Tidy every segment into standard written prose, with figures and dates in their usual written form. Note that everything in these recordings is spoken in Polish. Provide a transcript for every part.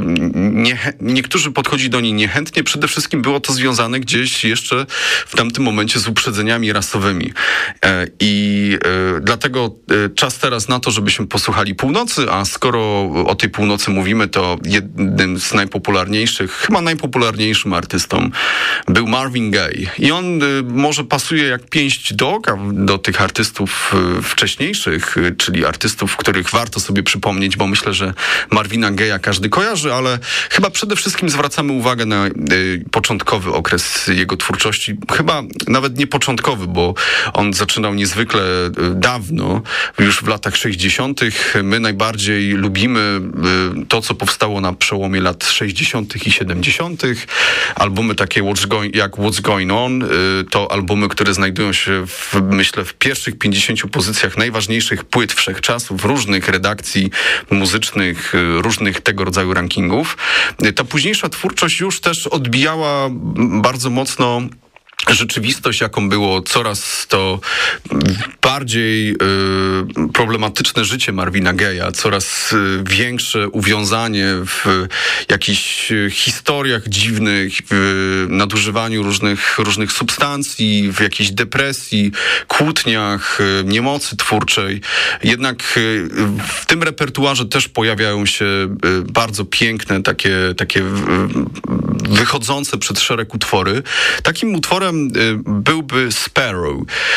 niektórzy podchodzi do niej niechętnie. Przede wszystkim było to związane gdzieś jeszcze w tamtym momencie z uprzedzeniami rasowymi. I dlatego czas teraz na to, żebyśmy posłuchali Północy, a skoro o tej Północy mówimy, to jednym z najpopularniejszych, chyba najpopularniejszym artystą był Marvin Gaye. I on może pasuje jak pięść do oka do tych artystów wcześniejszych, czyli artystów, których warto sobie przypomnieć, bo myślę, że Marvina Gaye'a każdy kojarzy, ale chyba przede wszystkim zwracamy uwagę na początkowy okres jego twórczości. Chyba nawet nie początkowy, bo on zaczynał niezwykle dawno, już w latach 60. My najbardziej lubimy to, co powstało na przełomie lat 60. i 70. Albumy takie jak What's Going On, to albumy, które znajdują się myślę w pierwszych 50 pozycjach najważniejszych płyt wszechczasów, różnych redakcji muzycznych, różnych tego rodzaju rankingów. Ta późniejsza twórczość już też odbijała bardzo mocno rzeczywistość, jaką było coraz to bardziej problematyczne życie Marvina Gaye'a, coraz większe uwiązanie w jakichś historiach dziwnych, w nadużywaniu różnych substancji, w jakiejś depresji, kłótniach, niemocy twórczej. Jednak w tym repertuarze też pojawiają się bardzo piękne, takie wychodzące przed szereg utwory. Takim utworem byłby Sparrow.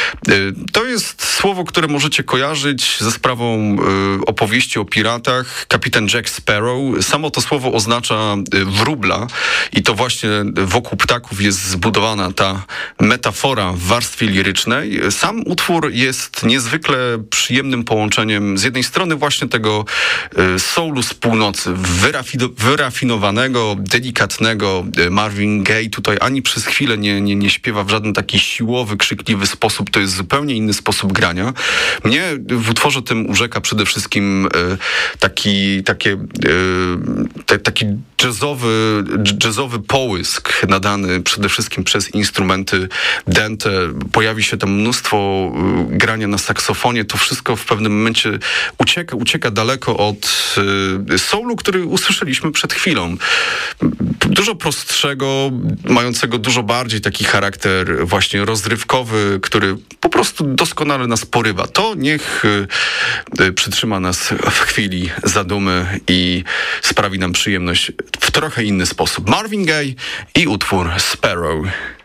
To jest słowo, które możecie kojarzyć ze sprawą opowieści o piratach. Kapitan Jack Sparrow. Samo to słowo oznacza wróbla i to właśnie wokół ptaków jest zbudowana ta metafora w warstwie lirycznej. Sam utwór jest niezwykle przyjemnym połączeniem z jednej strony właśnie tego soulu z północy, wyrafinowanego, delikatnego. Marvin Gaye tutaj ani przez chwilę nie śpiewa w żaden taki siłowy, krzykliwy sposób. To jest zupełnie inny sposób grania. Mnie w utworze tym urzeka przede wszystkim taki jazzowy połysk nadany przede wszystkim przez instrumenty dęte. Pojawi się tam mnóstwo grania na saksofonie. To wszystko w pewnym momencie ucieka daleko od soulu, który usłyszeliśmy przed chwilą. Dużo prostszego, mającego dużo bardziej taki charakter właśnie rozrywkowy, który po prostu doskonale nas porywa. To niech przytrzyma nas w chwili zadumy i sprawi nam przyjemność w trochę inny sposób. Marvin Gaye i utwór Sparrow.